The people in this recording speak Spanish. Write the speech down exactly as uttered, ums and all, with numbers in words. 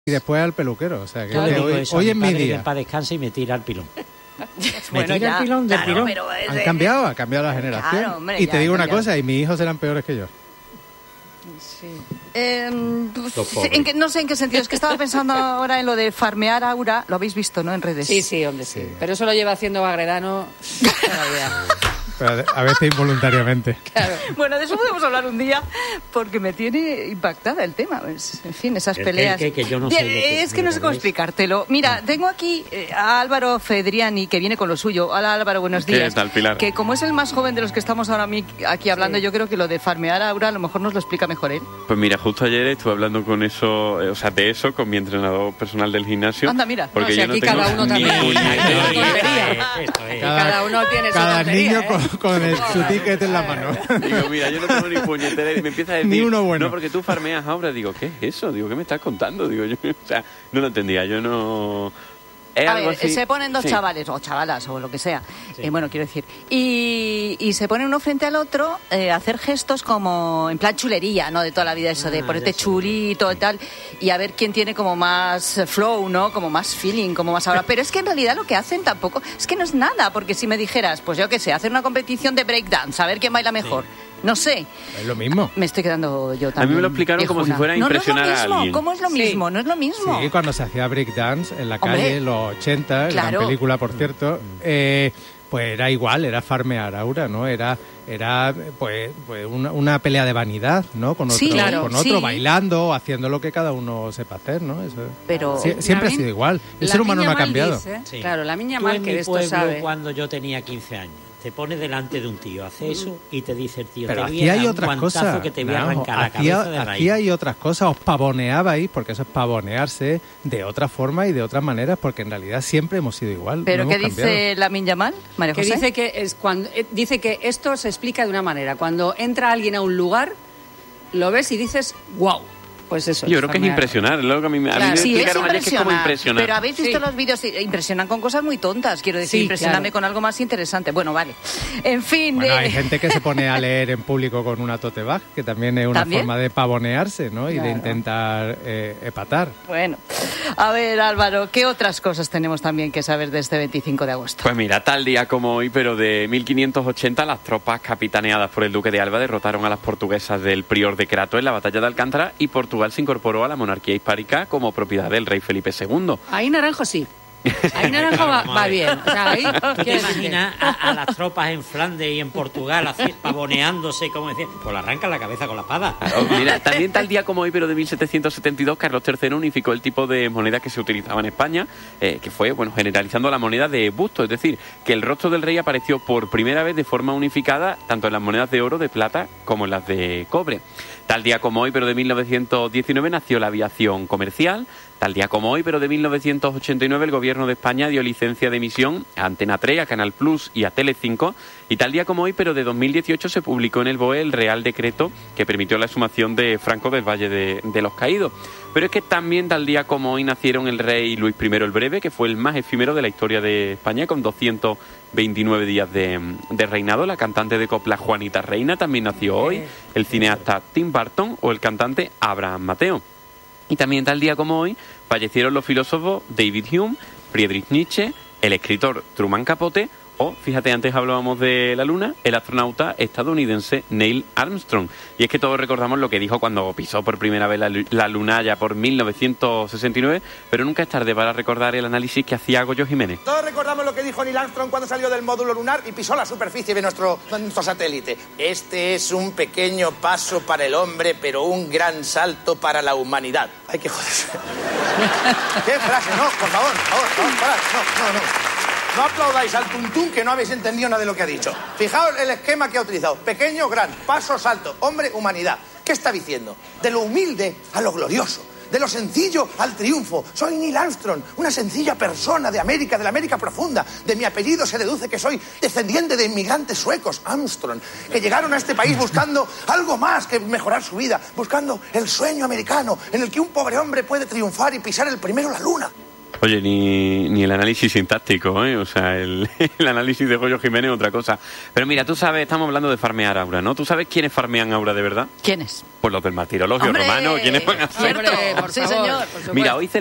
y después al peluquero. O sea, que Claro, hoy, eso, hoy mi es mi padre día. Que para descanse y me tira el pilón. Me Bueno, tira ya, el pilón del claro, pilón. pero es Han de- cambiado, ha cambiado la generación. Claro, hombre, y ya te digo ha una cambiado. cosa, y mis hijos eran peores que yo. Sí. Eh, pues, Los pobres. en que, no sé en qué sentido. Es que estaba pensando ahora en lo de farmear Aura. Lo habéis visto, ¿no? En redes. Sí, sí, hombre, sí. Sí. Pero eso lo lleva haciendo Bagredano toda la vida. Pero a veces involuntariamente. Claro. Bueno, de eso podemos hablar un día porque me tiene impactada el tema. Es- En fin, esas El peleas. que- que yo no sé Bien, de qué- es que no de sé cómo qué es. explicártelo. Mira, tengo aquí eh, a Álvaro Fedriani, que viene con lo suyo. Hola, Álvaro, buenos ¿Qué días. tal, Pilar? Que como es el más joven de los que estamos ahora mi- aquí hablando, Sí. yo creo que lo de farmear Aura a lo mejor nos lo explica mejor él. Pues mira, justo ayer estuve hablando con eso, eh, o sea, de eso con mi entrenador personal del gimnasio. Anda, mira. Porque No, si yo no aquí tengo cada uno ni también. puñetera Aquí idea. tontería. Esto es. Cada uno tiene su Cada tontería, niño ¿eh? con, con el- su ticket en la mano. Digo, mira, yo no tengo ni puñetera y me empieza a decir... Ni uno bueno. No, porque tú farmeas ahora. Digo, ¿qué es eso? Digo, ¿qué me estás contando? Digo, yo, o sea, no lo entendía. Yo no... Es A algo ver, así- se ponen dos Sí. chavales, o chavalas, o lo que sea, Sí. eh, bueno, quiero decir, y, y se ponen uno frente al otro eh, a hacer gestos como, en plan chulería, ¿no? De toda la vida, eso de Ah, ponerte ya sé. chulito y tal, y a ver quién tiene como más eh, flow, ¿no? Como más feeling, como más ahora. Pero es que en realidad lo que hacen tampoco, es que no es nada, porque si me dijeras, pues yo qué sé, hacer una competición de breakdance, a ver quién baila mejor, no sé. Es lo mismo. Me estoy quedando yo también. A mí me lo explicaron como viejuna. si fuera a No, impresionar no a es lo mismo. alguien. ¿Cómo es lo Sí. mismo? No es lo mismo. Sí, cuando se hacía breakdance en la Hombre. calle, en los ochenta, Claro. gran película, por cierto, eh, pues era igual, era farmear Aura, ¿no? Era, era pues, pues una, una pelea de vanidad, ¿no? Con otro, Sí, claro, con otro sí. bailando, haciendo lo que cada uno sepa hacer, ¿no? Eso, Pero- Sie- siempre ha La sido min- igual. El la ser humano no Miña ha Mal cambiado. dice, Sí. Claro, la niña Tú mal en que mi esto pueblo, sabe. cuando yo tenía quince años, te pones delante de un tío, hace eso y te dice el tío, Pero te voy aquí a dar hay un otras guantazo cosas. que te voy a Naranjo. arrancar la Aquí, cabeza de aquí raíz. hay otras cosas. Os pavoneabais, porque eso es pavonearse de otra forma y de otras maneras, porque en realidad siempre hemos sido igual. ¿Pero no qué hemos dice cambiado. Lamine Yamal, María Que José? dice que es cuando eh, dice que esto se explica de una manera. Cuando entra alguien a un lugar, lo ves y dices, wow. Pues eso. Yo creo que es farmear. impresionar. Es lo que a mí, me- a mí Claro. me Sí, es explicaron ayer que es como impresionar, impresionar. pero habéis visto Sí. los vídeos, eh, impresionan con cosas muy tontas, quiero decir, Sí, impresionarme claro. con algo más interesante. Bueno, vale. En fin, Bueno, eh, hay gente que se pone a leer en público con una tote bag, que también es una ¿También? forma de pavonearse, ¿no? Y de Claro. intentar eh, epatar. bueno. A ver, Álvaro, ¿qué otras cosas tenemos también que saber de este veinticinco de agosto? Pues mira, tal día como hoy, pero de mil quinientos ochenta, las tropas capitaneadas por el duque de Alba derrotaron a las portuguesas del prior de Crato en la batalla de Alcántara y Portugal se incorporó a la monarquía hispánica como propiedad del rey Felipe segundo. Ahí Naranjo sí. Ahí Naranjo va, Vamos a va ver. bien. O sea, ahí, ¿Tú te quiero decir, imaginas a, a las tropas en Flandes y en Portugal así, pavoneándose, como decía? Pues le arrancan la cabeza con la espada. Claro, mira, también tal día como hoy, pero de mil setecientos setenta y dos, Carlos tercero unificó el tipo de moneda que se utilizaba en España, eh, que fue, bueno, generalizando la moneda de busto, es decir, que el rostro del rey apareció por primera vez de forma unificada tanto en las monedas de oro, de plata, como en las de cobre. Tal día como hoy, pero de mil novecientos diecinueve, nació la aviación comercial. Tal día como hoy, pero de mil novecientos ochenta y nueve, el gobierno de España dio licencia de emisión a Antena tres, a Canal Plus y a Telecinco. Y tal día como hoy, pero de dos mil dieciocho, se publicó en el B O E el Real Decreto que permitió la exhumación de Franco del Valle de, de los Caídos. Pero es que también tal día como hoy nacieron el rey Luis primero el Breve, que fue el más efímero de la historia de España, con doscientos veintinueve días de, de reinado. La cantante de copla Juanita Reina también nació hoy, el cineasta Tim Burton o el cantante Abraham Mateo. Y también tal día como hoy fallecieron los filósofos David Hume, Friedrich Nietzsche, el escritor Truman Capote o, fíjate, antes hablábamos de la Luna, el astronauta estadounidense Neil Armstrong. Y es que todos recordamos lo que dijo cuando pisó por primera vez la, la Luna ya por mil novecientos sesenta y nueve, pero nunca es tarde para recordar el análisis que hacía Goyo Jiménez. Todos recordamos lo que dijo Neil Armstrong cuando salió del módulo lunar y pisó la superficie de nuestro, de nuestro satélite. Este es un pequeño paso para el hombre, pero un gran salto para la humanidad. Hay que joderse. ¿Qué frase? No, por favor, por favor, por favor, parad. No, no, no. No aplaudáis al tuntún que no habéis entendido nada de lo que ha dicho. Fijaos el esquema que ha utilizado. Pequeño, gran, paso, salto, hombre, humanidad. ¿Qué está diciendo? De lo humilde a lo glorioso. De lo sencillo al triunfo. Soy Neil Armstrong, una sencilla persona de América, de la América profunda. De mi apellido se deduce que soy descendiente de inmigrantes suecos, Armstrong, que llegaron a este país buscando algo más que mejorar su vida, buscando el sueño americano en el que un pobre hombre puede triunfar y pisar el primero la luna. Oye, ni, ni el análisis sintáctico, ¿eh? O sea, el, el análisis de Goyo Jiménez es otra cosa. Pero mira, tú sabes, estamos hablando de farmear aura, ¿no? ¿Tú sabes quiénes farmean aura de verdad? ¿Quiénes? Pues los del martirologio ¡Hombre! romano. ¿Quiénes van a hacer? Cierto. Hombre, por Sí, favor, señor. por supuesto. Mira, hoy